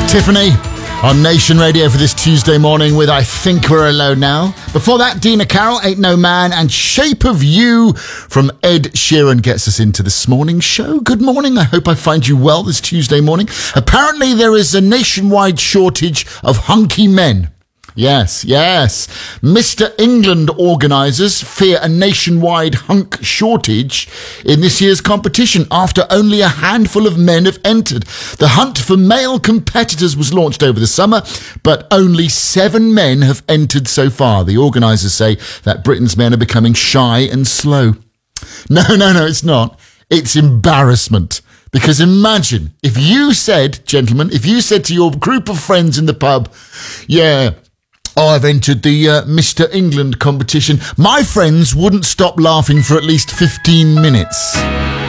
Tiffany on Nation Radio for this Tuesday morning with I Think We're Alone Now. Before that, Dina Carroll, Ain't No Man, and Shape of You from Ed Sheeran gets us into this morning's show. Good morning. I hope I find you well this Tuesday morning. Apparently there is a nationwide shortage of hunky men. Yes. Mr. England organisers fear a nationwide hunk shortage in this year's competition after only a handful of men have entered. The hunt for male competitors was launched over the summer, but only 7 men have entered so far. The organisers say that Britain's men are becoming shy and slow. No, it's not. It's embarrassment. Because imagine if you said, gentlemen, if you said to your group of friends in the pub, yeah, I've entered the Mr. England competition, my friends wouldn't stop laughing for at least 15 minutes.